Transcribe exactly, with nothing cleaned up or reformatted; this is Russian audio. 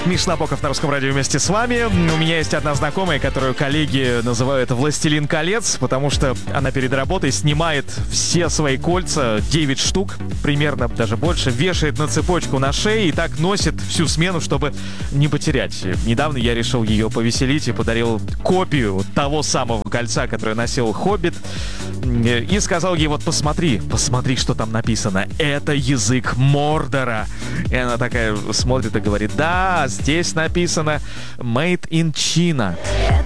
Миш Набоков на Русском радио вместе с вами. У меня есть одна знакомая, которую коллеги называют «Властелин колец», потому что она перед работой снимает все свои кольца, девять штук, примерно даже больше, вешает на цепочку на шее и так носит всю смену, чтобы не потерять. Недавно я решил ее повеселить и подарил копию того самого кольца, которое носил Хоббит, и сказал ей: вот посмотри, посмотри, что там написано. Это язык Мордора. И она такая смотрит и говорит: да, здесь написано «Made in China».